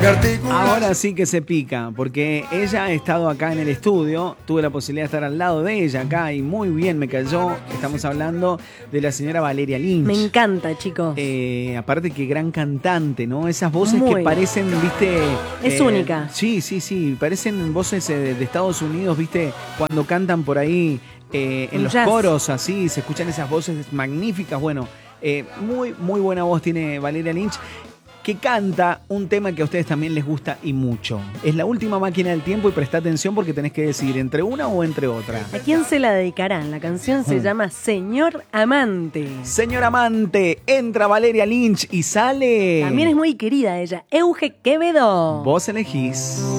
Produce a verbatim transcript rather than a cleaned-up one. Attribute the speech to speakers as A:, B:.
A: Ahora sí que se pica, porque ella ha estado acá en el estudio, tuve la posibilidad de estar al lado de ella acá y muy bien me cayó. Estamos hablando de la señora Valeria Lynch.
B: Me encanta, chicos.
A: Eh, aparte que gran cantante, ¿no? Esas voces
B: Muy.
A: que parecen, viste...
B: Es
A: eh,
B: única.
A: Sí, sí, sí, parecen voces eh, de, de Estados Unidos, viste, cuando cantan por ahí eh, en
B: Un
A: los
B: jazz.
A: coros, así, se escuchan esas voces magníficas. Bueno, eh, muy, muy buena voz tiene Valeria Lynch, que canta un tema que a ustedes también les gusta y mucho. Es La Última Máquina del Tiempo y presta atención porque tenés que decidir entre una o entre otra.
B: ¿A quién se la dedicarán? La canción se
A: Mm.
B: llama Señor Amante.
A: Señor Amante, entra Valeria Lynch y sale...
B: También es muy querida ella, Euge Quevedo.
A: Vos elegís.